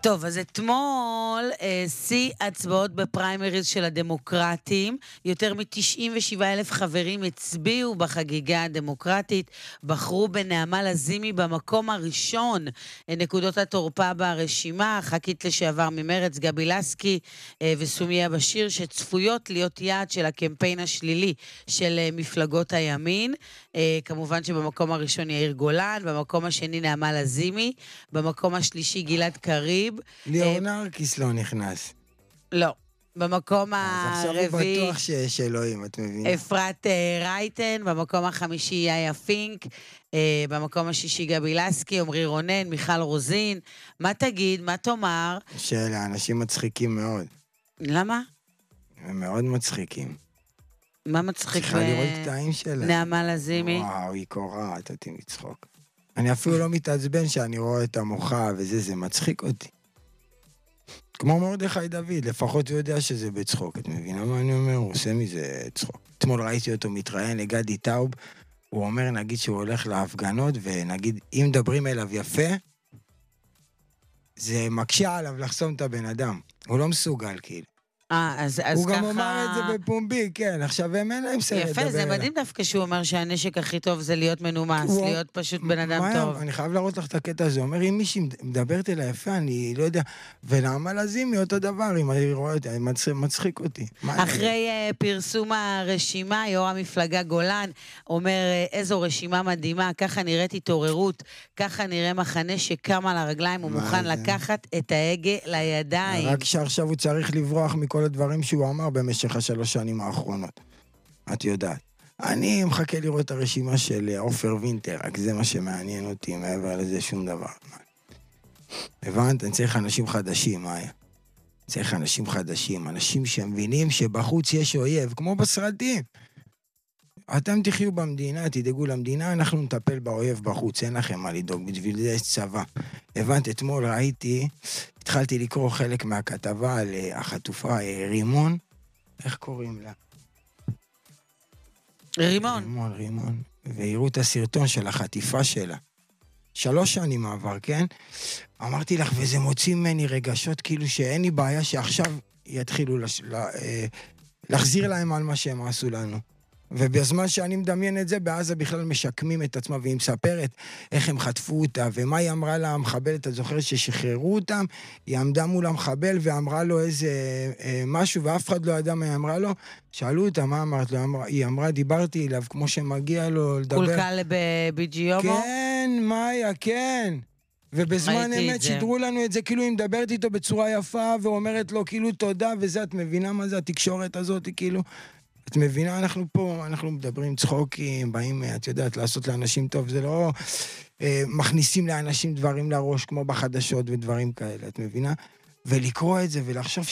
טוב, אז אתמול שיא הצבעות בפריימריז של הדמוקרטים. יותר מ-97,000 חברים הצביעו בחגיגה הדמוקרטית, בחרו בנעמה לזימי במקום הראשון. נקודות התורפה ברשימה, ח"כית לשעבר ממרץ גבי לסקי וסומיה בשיר, שצפויות להיות יעד של הקמפיין השלילי של מפלגות הימין. כמובן שבמקום הראשון יאיר גולן, במקום השני נעמה לזימי, במקום השלישי גלעד קריב. ליאור נרקיס לא נכנס. לא. במקום אז עכשיו הוא הרביעי בטוח שיש אלוהים, את מבינה? אפרת רייטן, במקום החמישי יאיה פינק, במקום השישי גבי לסקי, עמרי רונן, מיכל רוזין. מה תגיד, מה תאמר? שאלה, אנשים מצחיקים מאוד. למה? הם מאוד מצחיקים. מה מצחיק צריכה לראות קטעים שלה. נעמה לזימי? וואו, היא קורעת אותי מצחוק. אני אפילו לא מתעצבן שאני רואה את המוחה וזה, זה מצחיק אותי. כמו מרדכי דוד, לפחות הוא יודע שזה בצחוק. את מבינה מה אני אומר? הוא עושה מזה צחוק. אתמול ראיתי אותו מתראיין לגדי טאוב, הוא אומר, נגיד שהוא הולך להפגנות, ונגיד, אם מדברים אליו יפה, זה מקשה עליו לחסום את הבן אדם. הוא לא מסוגל, כאילו. אז הוא ככה... גם אומר את זה בפומבי, כן, עכשיו הם אין להם סרט לדבר יפה, זה אליו. מדהים דווקא שהוא אומר שהנשק הכי טוב זה להיות מנומס, להיות פשוט בן אדם טוב. אני חייב להראות לך את הקטע הזה, הוא אומר, אם מישהי מדברת אליי יפה, אני לא יודע, ונעמה לזימי אותו דבר, אם אני רואה אותה, מצחיק אותי. אחרי פרסום הרשימה, יו"ר המפלגה גולן אומר, איזו רשימה מדהימה, ככה נראית התעוררות, ככה נראה מחנה שקם על הרגליים, הוא מוכן לקחת את ההגה לידיים. רק שעכשיו הוא צריך לברוח מכל הדברים שהוא אמר במשך 3 שנים האחרונות. את יודעת. אני מחכה לראות את הרשימה של עופר וינטר, רק זה מה שמעניין אותי, מעבר לזה שום דבר. הבנת? אני צריך אנשים חדשים, מאיה. צריך אנשים חדשים, אנשים שמבינים שבחוץ יש אויב, כמו בסרטים. אתם תחיו במדינה, תדאגו למדינה, אנחנו נטפל באויב בחוץ, אין לכם מה לדאוג, בשביל זה יש צבא. הבנת, אתמול ראיתי, התחלתי לקרוא חלק מהכתבה על החטופה רימון, איך קוראים לה? רימון, והראו את הסרטון של החטיפה שלה. 3 שנים עבר, כן? אמרתי לך, וזה מוציא ממני רגשות כאילו שאין לי בעיה שעכשיו יתחילו להחזיר להם על מה שהם עשו לנו. ובזמן שאני מדמיין את זה, בעזה בכלל משקמים את עצמה, והיא מספרת איך הם חטפו אותה, ומה היא אמרה לה המחבל, אתה זוכר ששחררו אותם, היא עמדה מול המחבל ואמרה לו איזה משהו, ואף אחד לא ידע מה היא אמרה לו, שאלו אותה, מה אמרת לו? היא אמרה, דיברתי אליו כמו שמגיע לו לדבר. קולקל בביג'יומו? כן, מאיה, כן. ובזמן אמת שידרו לנו את זה, כאילו היא מדברת איתו בצורה יפה, ואומרת לו כאילו תודה, וזה, את מבינה מה זה התקשורת הזאת, כאילו... את מבינה, אנחנו פה, אנחנו מדברים צחוקים, באים, את יודעת, לעשות לאנשים טוב, זה לא מכניסים לאנשים דברים לראש, כמו בחדשות ודברים כאלה, את מבינה? ולקרוא את זה ולחשוב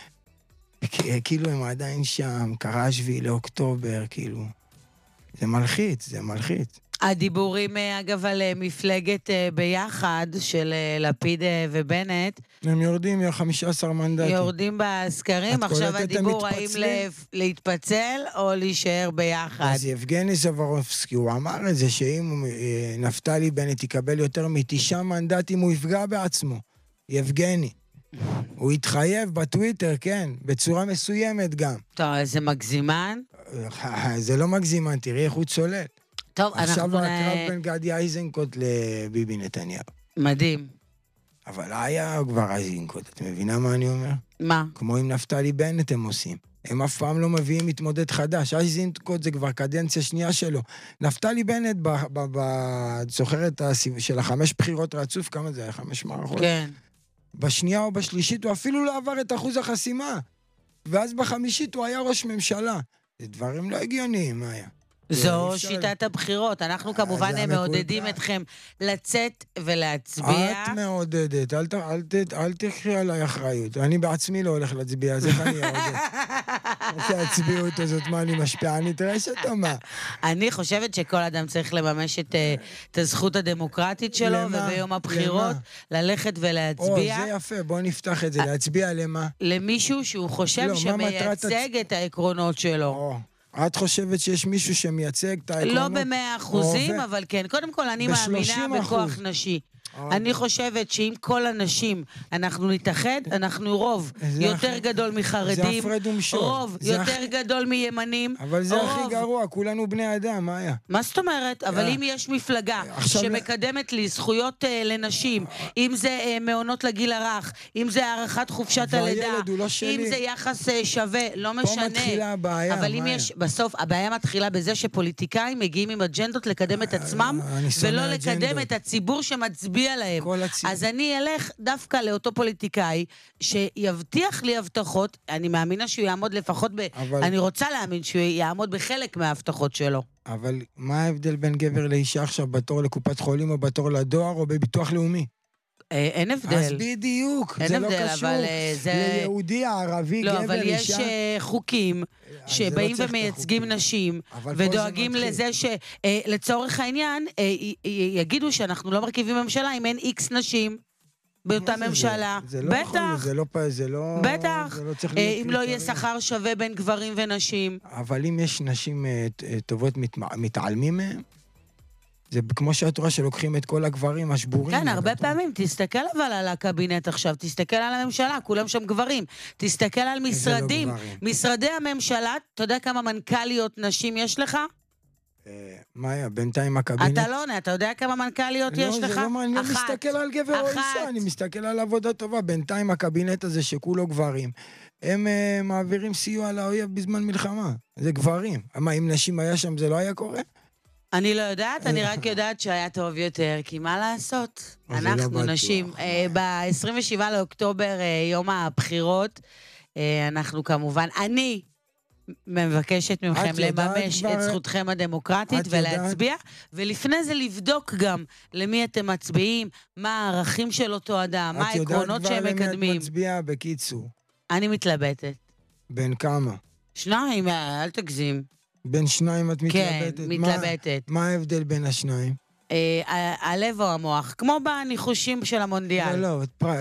כאילו הם עדיין שם, קרה 7 לאוקטובר, כאילו, זה מלחיץ, זה מלחיץ. הדיבורים, אגב, על מפלגת ביחד של לפיד ובנט. הם יורדים 15 מנדטים. יורדים בסקרים, עכשיו הדיבור האם להתפצל או להישאר ביחד. אז יבגני זוורובסקי, הוא אמר את זה שאם נפתלי בנט יקבל יותר מ9 מנדטים, הוא יפגע בעצמו. יבגני. הוא התחייב בטוויטר, כן, בצורה מסוימת גם. טוב, זה מגזימן? זה לא מגזימן, תראי איך הוא צולל. טוב, עכשיו הקרב בין גדי איזנקוט לביבי נתניהו. מדהים. אבל היה כבר איזנקוט, את מבינה מה אני אומר? מה? כמו עם נפתלי בנט הם עושים. הם אף פעם לא מביאים מתמודד חדש. איזנקוט זה כבר קדנציה שנייה שלו. נפתלי בנט, זוכרת של 5 בחירות רצוף, כמה זה היה? 5 מערכות? כן. בשנייה או בשלישית הוא אפילו לא עבר את אחוז החסימה. ואז בחמישית הוא היה ראש ממשלה. זה דברים לא הגיוניים, מה היה? זו שיטת הבחירות. אנחנו כמובן מעודדים אתכם לצאת ולהצביע. את מעודדת, אל תקחי עליי אחריות. אני בעצמי לא הולך להצביע, אז איך אני אעודד? שהצביעות הזאת, מה אני משפיעה? אני תרשת או מה? אני חושבת שכל אדם צריך לממש את הזכות הדמוקרטית שלו, וביום הבחירות ללכת ולהצביע. זה יפה, בוא נפתח את זה. להצביע למה? למישהו שהוא חושב שמייצג את העקרונות שלו. את חושבת שיש מישהו שמייצג את העקרונות? לא ב100%, אבל כן. קודם כל, אני מאמינה בכוח נשי. אני חושבת שאם כל הנשים אנחנו נתאחד, אנחנו רוב יותר גדול מחרדים, זה הפרד ומשול. רוב יותר גדול מימנים. אבל זה הכי גרוע, כולנו בני אדם, מה היה? מה זאת אומרת? אבל אם יש מפלגה שמקדמת לי זכויות לנשים, אם זה מעונות לגיל הרך, אם זה הארכת חופשת הלידה, אם זה יחס שווה, לא משנה. פה מתחילה הבעיה, אבל אם יש, בסוף, הבעיה מתחילה בזה שפוליטיקאים מגיעים עם אג'נדות לקדם את עצמם, ולא לקדם את הציבור שמצביע להם. אז אני אלך דווקא לאותו פוליטיקאי, שיבטיח לי הבטחות, אני מאמינה שהוא יעמוד לפחות אני רוצה להאמין שהוא יעמוד בחלק מההבטחות שלו. אבל מה ההבדל בין גבר לאישה עכשיו, בתור לקופת חולים, או בתור לדואר, או בביטוח לאומי? אין הבדל. אז בדיוק, זה לא קשור. ליהודי, הערבי, גבר, אישה. לא, אבל יש חוקים שבאים ומייצגים נשים, ודואגים לזה שלצורך העניין, יגידו שאנחנו לא מרכיבים ממשלה אם אין איקס נשים באותה ממשלה. בטח. בטח. אם לא יהיה שכר שווה בין גברים ונשים. אבל אם יש נשים טובות מתעלמים מהם, זה כמו שאת רואה שלוקחים את כל הגברים השבורים. כן, הרבה פעמים. תסתכל אבל על הקבינט עכשיו, תסתכל על הממשלה, כולם שם גברים. תסתכל על משרדים. משרדי הממשלה, אתה יודע כמה מנכ"ליות נשים יש לך? מה היה? בינתיים הקבינט? אתה לא עונה, אתה יודע כמה מנכ"ליות יש לך? לא, אני לא מסתכל על גבר או אישה, אני מסתכל על עבודה טובה. בינתיים הקבינט הזה שכולו גברים, הם מעבירים סיוע לאויב בזמן מלחמה. זה גברים. מה, אם נשים היה שם זה לא היה קורה? אני לא יודעת, אני רק יודעת שהיה טוב יותר, כי מה לעשות? אנחנו נשים. ב-27 לאוקטובר, יום הבחירות, אנחנו כמובן, אני מבקשת מכם לממש את זכותכם הדמוקרטית ולהצביע, ולפני זה לבדוק גם למי אתם מצביעים, מה הערכים של אותו אדם, מה העקרונות שהם מקדמים. את יודעת כבר למי את מצביעה בקיצור. אני מתלבטת. בין כמה? 2, אל תגזים. בין 2 את מתלבטת? כן, מתלבטת. מה ההבדל בין 2? הלב או המוח, כמו בניחושים של המונדיאל. לא,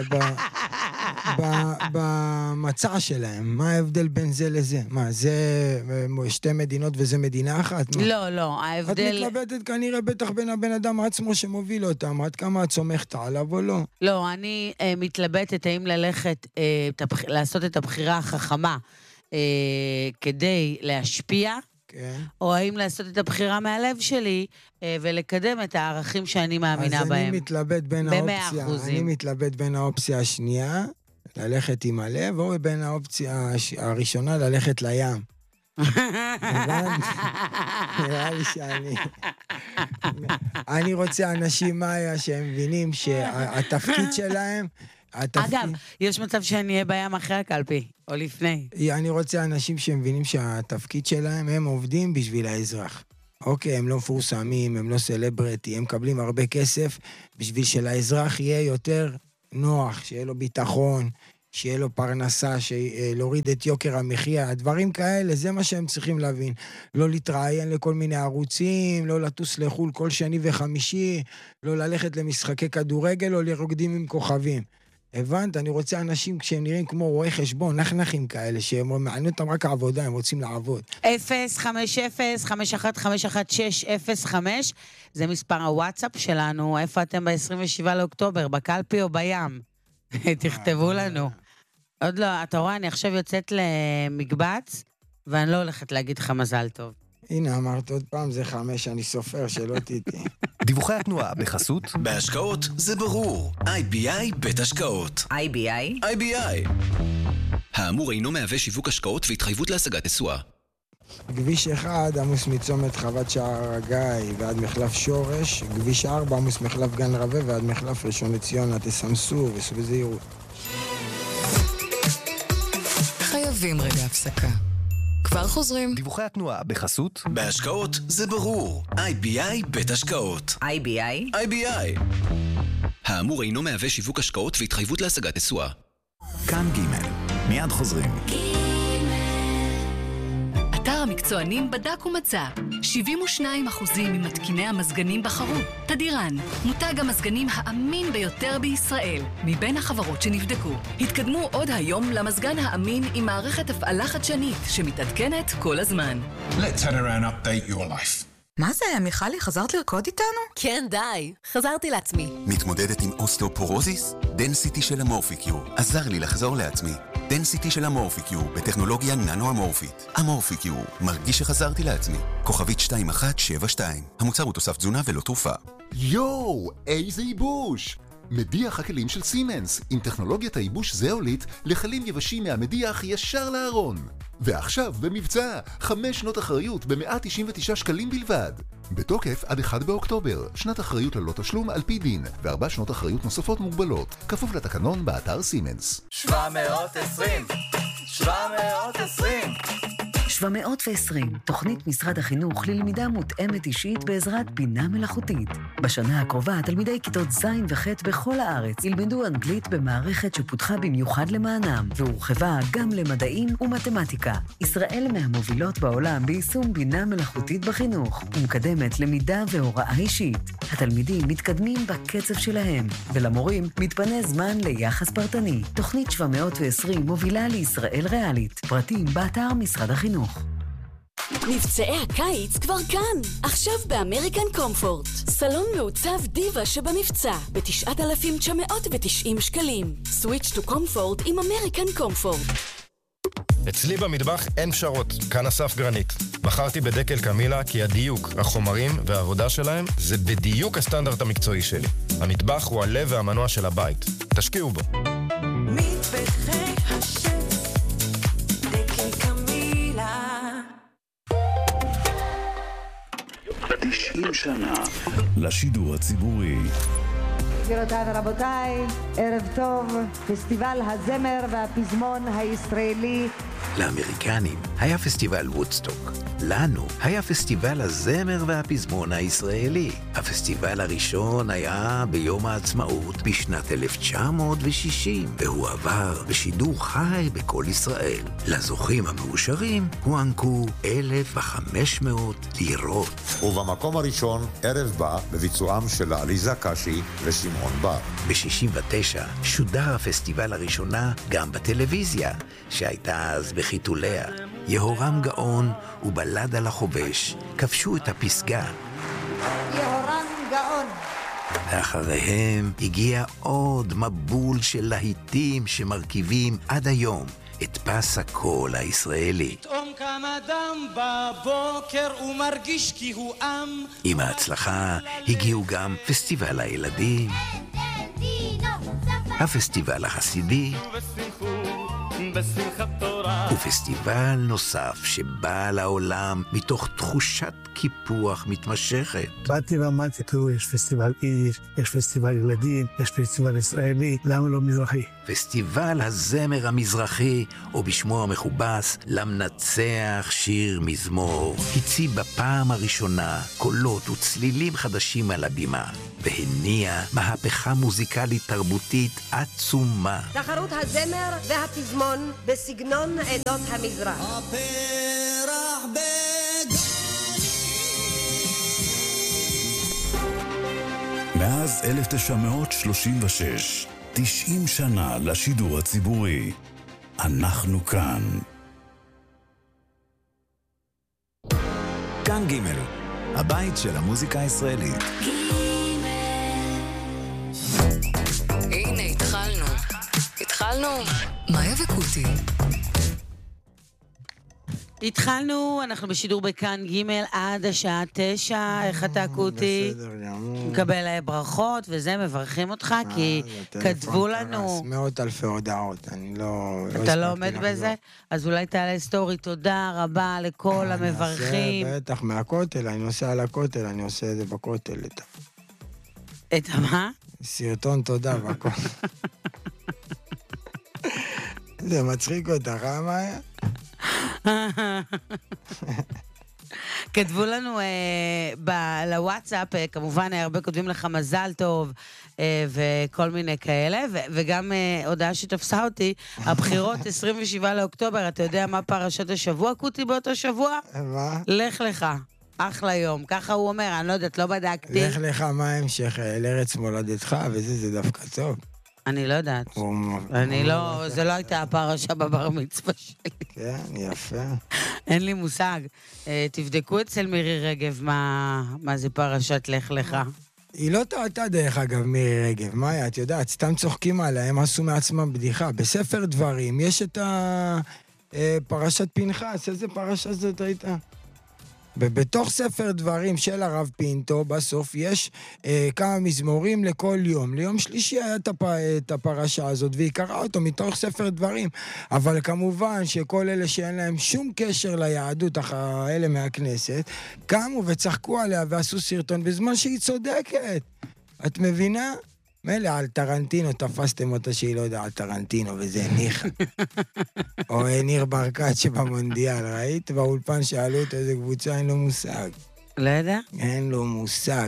במצע שלהם, מה ההבדל בין זה לזה? מה, זה 2 מדינות וזה מדינה אחת? לא, ההבדל... את מתלבטת כנראה בטח בין הבן אדם עצמו שמוביל אותם, עד כמה את סומכת עליו או לא? לא, אני מתלבטת האם ללכת, לעשות את הבחירה החכמה כדי להשפיע, או האם לעשות את הבחירה מהלב שלי, ולקדם את הערכים שאני מאמינה בהם. אז אני מתלבט בין האופציה, אני מתלבט בין האופציה השנייה, ללכת עם הלב, או בין האופציה הראשונה, ללכת לים. נראה לי אני רוצה אנשים מאיה שהם מבינים שהתפקיד שלהם, אגב, יש מצב שאני אהיה בים אחרי הקלפי, או לפני. אני רוצה אנשים שמבינים שהתפקיד שלהם, הם עובדים בשביל האזרח. אוקיי, הם לא מפורסמים, הם לא סלברטי, הם מקבלים הרבה כסף, בשביל שלאזרח יהיה יותר נוח, שיהיה לו ביטחון, שיהיה לו פרנסה, להוריד את יוקר המחיה, דברים כאלה, זה מה שהם צריכים להבין. לא להתראיין לכל מיני ערוצים, לא לטוס לחול כל שני וחמישי, לא ללכת למשחקי כדורגל, או לרוקדים עם כוכבים. הבנת? אני רוצה אנשים כשהם נראים כמו רואי חשבון, נחנחים כאלה, שהם מעניין אותם רק העבודה, הם רוצים לעבוד. 050-5151605, זה מספר הוואטסאפ שלנו, איפה אתם ב-27 לאוקטובר, בקלפי או בים? תכתבו לנו. עוד לא, אתה רואה, אני עכשיו יוצאת למקבץ, ואני לא הולכת להגיד לך מזל טוב. הנה, אמרת עוד פעם, זה 5, אני סופר, שלא תיתי. דיווחי התנועה בחסות. בהשקעות זה ברור. IBI בית השקעות. IBI? IBI. האמור אינו מהווה שיווק השקעות והתחייבות להשגת תשואה. כביש 1 עמוס מצומת חוות שער הגיא ועד מחלף שורש, כביש 4 עמוס מחלף גן רווה ועד מחלף ראשון לציון, תסמסו וסעו בזהירות. חייבים רגע הפסקה. כבר חוזרים. דיווחי התנועה בחסות. בהשקעות זה ברור. IBI בית השקעות. IBI? IBI. האמור אינו מהווה שיווק השקעות והתחייבות להשגת תשואה. כאן ג' מיד חוזרים. אתר המקצוענים בדק ומצא 72% ממתקיני המזגנים בחרו תדירן, מותג המזגנים האמין ביותר בישראל מבין החברות שנבדקו. התקדמו עוד היום למזגן האמין עם מערכת הפעלה חדשנית שמתעדכנת כל הזמן. Let Tadiran update your life. מה זה, מיכלי, חזרת לרקוד איתנו? כן, די. חזרתי לעצמי. מתמודדת עם אוסטאופורוזיס? דנסיטי של אמורפיקיור עזר לי לחזור לעצמי. דנסיטי של אמורפיקיור בטכנולוגיה ננו-אמורפית. אמורפיקיור, מרגיש שחזרתי לעצמי. כוכבית 2172. המוצר הוא תוסף תזונה ולא תרופה. יואו, איזה ייבוש! מדיח הכלים של סימנס, עם טכנולוגיית הייבוש זאוליט לכלים יבשים מהמדיח ישר לארון. ועכשיו במבצע, 5 שנות אחריות ב-199 שקלים בלבד. בתוקף עד 1 באוקטובר, שנת אחריות ללא תשלום על פי דין, ו4 שנות אחריות נוספות מוגבלות, כפוף לתקנון באתר סימנס. 720 720, תוכנית משרד החינוך ללמידה מותאמת אישית בעזרת בינה מלאכותית. בשנה הקרובה, תלמידי כיתות ז' וח' בכל הארץ ילמדו אנגלית במערכת שפותחה במיוחד למענם, והורחבה גם למדעים ומתמטיקה. ישראל מהמובילות בעולם ביישום בינה מלאכותית בחינוך, ומקדמת למידה והוראה אישית. התלמידים מתקדמים בקצב שלהם, ולמורים מתפנה זמן ליחס פרטני. תוכנית 720 מובילה לישראל ריאלית. פרטים באתר משרד החינוך. מבצעי הקיץ כבר כאן. עכשיו באמריקן קומפורט. סלון מעוצב דיבה שבמבצע ב-9,990 שקלים. סוויץ' טו קומפורט עם אמריקן קומפורט. אצלי במטבח אין פשרות, כאן אסף גרנית. בחרתי בדקל קמילה כי הדיוק, החומרים והעבודה שלהם זה בדיוק הסטנדרט המקצועי שלי. המטבח הוא הלב והמנוע של הבית. תשקיעו בו. מטבחי השף, דקל קמילה. 90 שנה לשידור הציבורי. גבירותיי ורבותיי, ערב טוב, פסטיבל הזמר והפזמון הישראלי. לאמריקנים היה פסטיבל וודסטוק. לנו היה פסטיבל הזמר והפזמון הישראלי. הפסטיבל הראשון היה ביום העצמאות בשנת 1960, והוא עבר בשידור חי בכל ישראל. לזוכים המאושרים הוענקו 1,500 לירות. ובמקום הראשון, ערב בא בביצועם של עליזה קשי ושמעון בר. ב-69 שודר הפסטיבל הראשונה גם בטלוויזיה, שהייתה אז בחיתוליה. יהורם גאון ובלד על החובש כבשו את הפסגה. יהורם גאון. ואחריהם הגיע עוד מבול של להיטים שמרכיבים עד היום את פס הקול הישראלי. פתאום קם אדם בבוקר ומרגיש כי הוא עם. עם ההצלחה הגיעו גם פסטיבל הילדים, הפסטיבל החסידי, ופסטיבל נוסף שבא לעולם מתוך תחושת קיפוח מתמשכת. באתי ואמרתי, תראו, יש פסטיבל יידיש, יש פסטיבל ילדים, יש פסטיבל ישראלי, למה לא מזרחי? פסטיבל הזמר המזרחי, או בשמו המכובס, למנצח שיר מזמור, הציב בפעם הראשונה קולות וצלילים חדשים על הבימה, והניע מהפכה מוזיקלית תרבותית עצומה. תחרות הזמר והפזמון בסגנון עדות המזרח. הפרח בגני. מאז 1936, 90 שנה לשידור הציבורי. אנחנו כאן. כאן ג' הבית של המוזיקה הישראלית. הנה, התחלנו. מאיה וקוטי. התחלנו, אנחנו בשידור בכאן ג' עד השעה 9, איך אתה קוטי? בסדר גמור. מקבל ברכות וזה, מברכים אותך, כי כתבו לנו... 100,000 הודעות, אני לא... אתה לא עומד בזה? אז אולי תעלה סטורי, תודה רבה לכל המברכים. בטח, מהכותל, אני נוסע על הכותל, אני עושה את זה בכותל. את מה? סרטון תודה בכותל. זה מצחיק אותך, מה היה? כתבו לנו לוואטסאפ, כמובן הרבה כותבים לך מזל טוב וכל מיני כאלה, וגם הודעה שתפסה אותי, הבחירות 27 לאוקטובר, אתה יודע מה פרשת השבוע, קוטי, באותו שבוע? מה? לך לך, אחלה יום, ככה הוא אומר, אני לא יודעת, לא בדקתי. לך לך, מה ההמשך, לארץ מולדתך, וזה דווקא טוב. אני לא יודעת. אני לא, זה לא הייתה הפרשה בבר מצווה שלי. כן, יפה. אין לי מושג. תבדקו אצל מירי רגב מה זה פרשת לך לך. היא לא טעתה דרך אגב, מירי רגב. מאיה, את יודעת, סתם צוחקים עליה, הם עשו מעצמם בדיחה. בספר דברים יש את פרשת פנחס, איזה פרשה זאת הייתה? ובתוך ספר דברים של הרב פינטו, בסוף יש כמה מזמורים לכל יום. ליום שלישי היה את הפרשה הזאת, והיא קראה אותו מתוך ספר דברים. אבל כמובן שכל אלה שאין להם שום קשר ליהדות, אלה מהכנסת, קמו וצחקו עליה ועשו סרטון בזמן שהיא צודקת. את מבינה? מילא על טרנטינו, תפסתם אותה שהיא לא יודעת על טרנטינו, וזה ניחא. או ניר ברקת שבמונדיאל, ראית? באולפן שאלו אותו איזה קבוצה, אין לו מושג. לא יודע? אין לו מושג.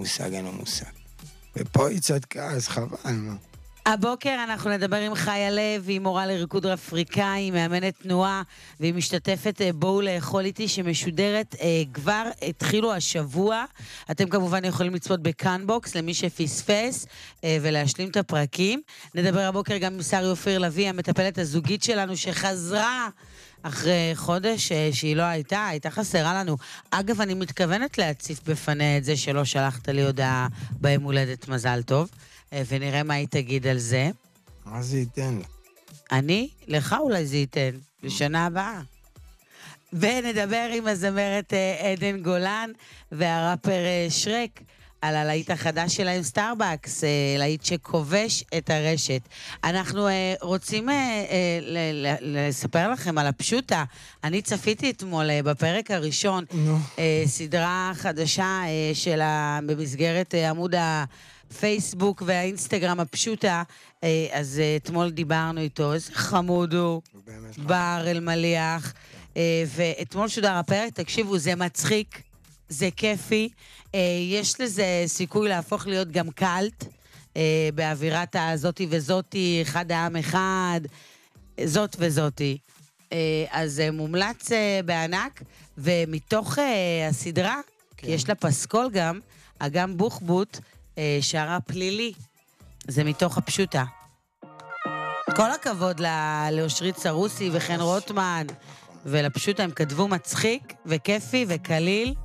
ופה היא צדקה, אז חבל, מה? הבוקר אנחנו נדבר עם חיה לב, היא מורה לריקוד אפריקאי, מאמנת תנועה, והיא משתתפת בואו לאכול איתי, שמשודרת כבר התחילו השבוע. אתם כמובן יכולים לצפות בקאנבוקס, למי שפספס, ולהשלים את הפרקים. נדבר הבוקר גם עם שרי אופיר לוי, המטפלת הזוגית שלנו, שחזרה אחרי חודש שהיא לא הייתה חסרה לנו. אגב, אני מתכוונת להציף בפניה את זה שלא שלחת לי הודעה בהם הולדת מזל טוב. ונראה מה היא תגיד על זה. מה זה ייתן? אני? לך אולי זה ייתן, לשנה הבאה. ונדבר עם הזמרת עדן גולן והראפר שרק על הלהיט החדש שלהם סטארבקס, להיט שכובש את הרשת. אנחנו רוצים לספר לכם על הפשוטה. אני צפיתי אתמול בפרק הראשון, סדרה חדשה שלה במסגרת עמוד פייסבוק והאינסטגרם הפשוטה, אז אתמול דיברנו איתו, איזה חמוד הוא, בר אלמליח, ואתמול שודר הפרק, תקשיבו, זה מצחיק, זה כיפי, יש לזה סיכוי להפוך להיות גם קלט, באווירת הזאתי וזאתי, אחד העם אחד, זאת וזאתי. אז מומלץ בענק, ומתוך הסדרה, כי יש לה פסקול גם, אגם בוחבוט, שערה פלילי, זה מתוך הפשוטה. כל הכבוד לאושרית סרוסי וחן רוטמן, ולפשוטה הם כתבו מצחיק וכיפי וקליל,